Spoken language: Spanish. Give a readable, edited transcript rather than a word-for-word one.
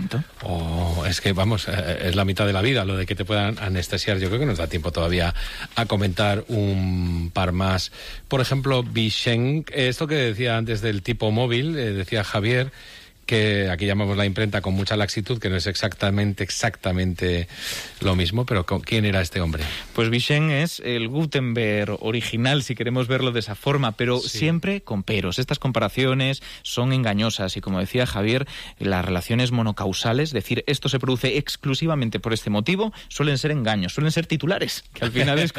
medicamento. Es que, vamos, es la mitad de la vida lo de que te puedan anestesiar. Yo creo que nos da tiempo todavía a comentar un par más. Por ejemplo, Vichen, esto que decía antes del tipo móvil, decía Javier, que aquí llamamos la imprenta con mucha laxitud, que no es exactamente lo mismo, pero ¿quién era este hombre? Pues Vichen es el Gutenberg original, si queremos verlo de esa forma, pero siempre con peros. Estas comparaciones son engañosas y, como decía Javier, las relaciones monocausales, es decir, esto se produce exclusivamente por este motivo, suelen ser engaños, suelen ser titulares, que al final es